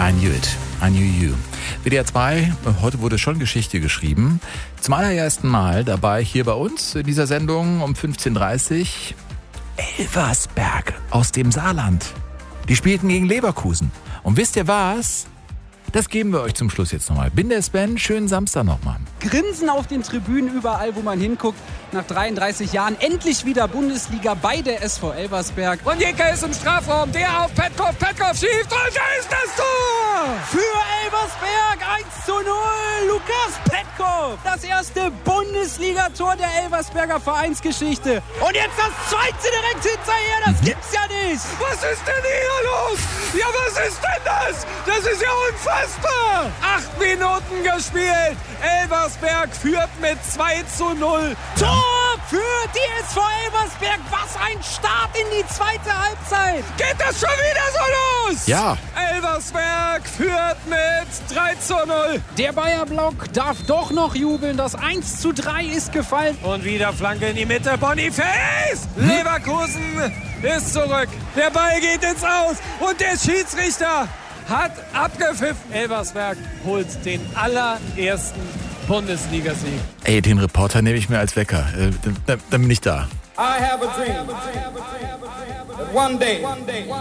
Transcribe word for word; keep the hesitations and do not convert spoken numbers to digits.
I knew it. I knew you. W D R zwei, heute wurde schon Geschichte geschrieben. Zum allerersten Mal dabei hier bei uns in dieser Sendung um fünfzehn Uhr dreißig Elversberg aus dem Saarland. Die spielten gegen Leverkusen. Und wisst ihr was? Das geben wir euch zum Schluss jetzt nochmal. Bin der Sven, schönen Samstag nochmal. Grinsen auf den Tribünen überall, wo man hinguckt. Nach dreiunddreißig Jahren endlich wieder Bundesliga bei der S V Elversberg. Und Jenke ist im Strafraum, der auf Petkov, Petkov schiebt und da ist das Tor! Für Elversberg eins zu null, Lukas Petkov. Das erste Bundesligator der Elversberger Vereinsgeschichte. Und jetzt das zweite direkt hinterher, das gibt's ja nicht. Was ist denn hier los? Ja, was ist denn das? Das ist ja unfassbar! Acht Minuten gespielt. Elversberg führt mit zwei zu null. Tor für die S V Elversberg. Was ein Start in die zweite Halbzeit. Geht das schon wieder so los? Ja. Elversberg führt mit drei zu null. Der Bayer-Block darf doch noch jubeln. Das eins zu drei ist gefallen. Und wieder Flanke in die Mitte. Boniface! Hm? Leverkusen ist zurück. Der Ball geht ins Aus. Und der Schiedsrichter hat abgepfiffen. Elversberg holt den allerersten Bundesligasieg. Ey, den Reporter nehme ich mir als Wecker. Äh, dann, dann bin ich da. I have a dream that one day